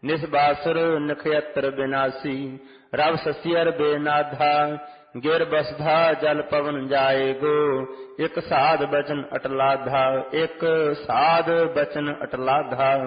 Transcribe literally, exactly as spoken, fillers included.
ਨਿਸਬਾਸੁਰ ਨਖਯਤਰ ਬਿਨਾਸੀ। ਰਵ ਸਸਿਅਰ ਬੇਨਾਧਾ ਗਿਰ ਬਸਧਾ ਜਲ ਪਵਨ ਜਾਏਗੋ। ਇਕ ਸਾਧ ਬਚਨ ਅਟਲਾਧਾ ਇਕ ਸਾਧ ਬਚਨ ਅਟਲਾਧਾ।